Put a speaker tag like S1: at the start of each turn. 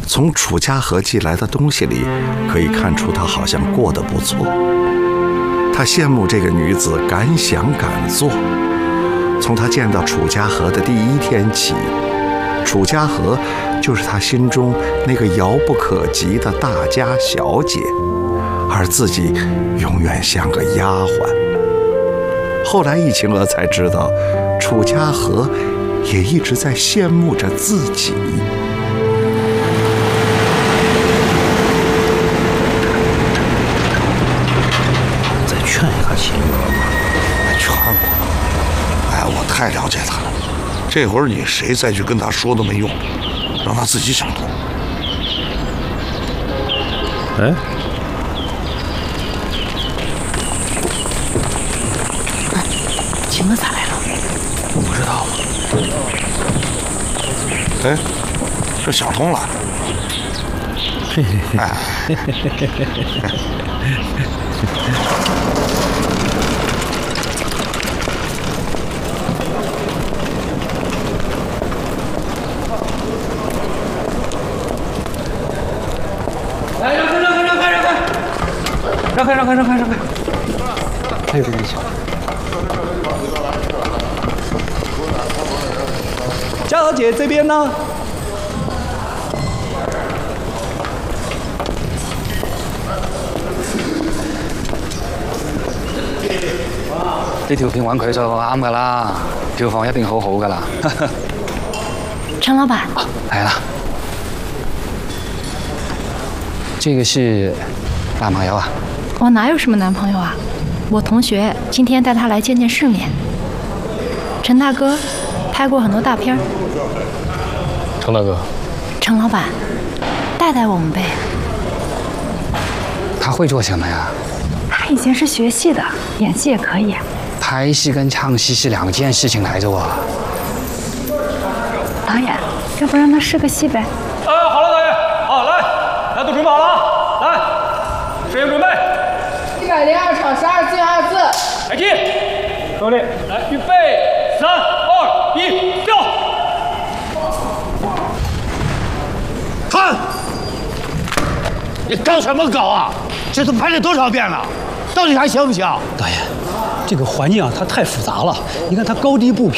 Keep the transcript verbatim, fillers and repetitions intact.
S1: 从楚家河寄来的东西里，可以看出他好像过得不错。他羡慕这个女子敢想敢做。从他见到楚家河的第一天起，楚家河就是他心中那个遥不可及的大家小姐，而自己永远像个丫鬟。后来易晴娥才知道，楚家河也一直在羡慕着自己。
S2: 再劝一下晴娥吧。
S3: 劝过。哎，我太了解他了，这会儿你谁再去跟他说都没用，让他自己想通。
S2: 哎，
S4: 晴娥咋来了？
S2: 我不知道。
S3: 哎，这想通了。
S2: 嘿嘿嘿。
S3: 哎。
S5: 来，让开，让开，让开，让开，让开，让开，让开，让开。还有这个一起。嘉禾姐这边呢？
S6: 呢條片揾佢就啱噶啦，票房一定好好噶啦。
S4: 陈老板，
S6: 来了，这个是男朋友啊？
S4: 我哪有什么男朋友啊？我同学今天带他来见见世面。陈大哥拍过很多大片。
S2: 程大哥，
S4: 陈老板，带带我们呗。
S6: 他会做什么呀？
S4: 他以前是学戏的，演戏也可以。
S6: 拍戏跟唱戏是两件事情来着啊。
S4: 导演，要不让他试个戏呗？
S5: 哎，好了，导演，好，来，大家都准备好了啊！来，摄影准备。
S7: 一百零二场十二进二字。
S5: 开机，各位，来，预备，三、二、一，掉。
S2: 看，你搞什么搞啊？这都拍了多少遍了，到底还行不行？
S8: 导演，这个环境啊，它太复杂了，你看它高低不平。